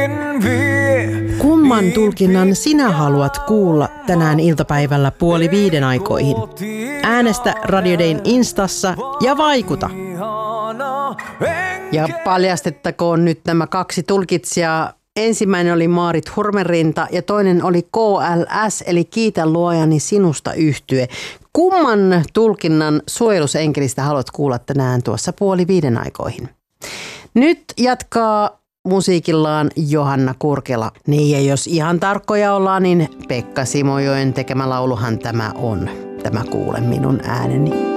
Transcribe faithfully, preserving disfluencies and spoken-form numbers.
Kumman tulkinnan sinä haluat kuulla tänään iltapäivällä puoli viiden aikoihin? Äänestä Radio Dayn Instassa ja vaikuta. Ja paljastettakoon nyt nämä kaksi tulkitsijaa. Ensimmäinen oli Maarit Hurmerinta ja toinen oli K L S eli Kiitä luojani sinusta yhtye. Kumman tulkinnan suojelusenkelistä haluat kuulla tänään tuossa puoli viiden aikoihin? Nyt jatkaa musiikillaan Johanna Kurkela. Niin ja jos ihan tarkkoja ollaan, niin Pekka Simojoen tekemä lauluhan tämä on. Tämä Kuule minun ääneni.